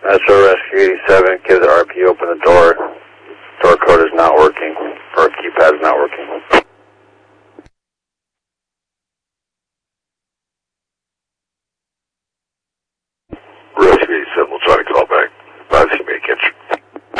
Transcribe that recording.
Metro Rescue 87, give the RP open the door.